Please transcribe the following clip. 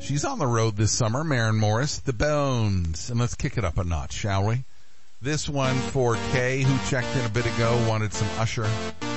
She's on the road this summer, Maren Morris, The Bones. And let's kick it up a notch, shall we? This one for Kay, who checked in a bit ago, wanted some Usher.